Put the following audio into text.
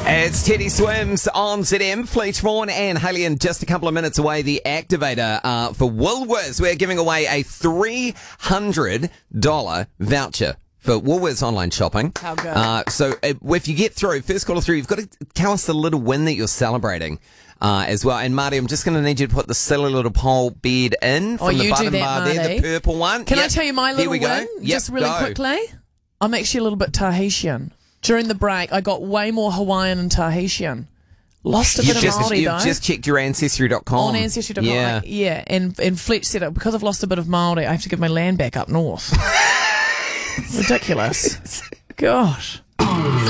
It's Teddy Swims on ZM. Fleet Vaughan and Hayley in just a couple of minutes away. The activator for Woolworths. We're giving away a $300 voucher for Woolworths online shopping. How good. So if you get through, first caller through, you've got to tell us the little win that you're celebrating as well. And Marty, I'm just going to need you to put the silly little pole bed in from the button bar there, the purple one. Can I tell you my little win? Just really quickly? I'm actually a little bit Tahitian. During the break, I got way more Hawaiian and Tahitian. Lost a bit of Māori, though. You've just checked your Ancestry.com. On Ancestry.com. Yeah. And Fletch said, because I've lost a bit of Māori, I have to give my land back up north. Ridiculous. Gosh.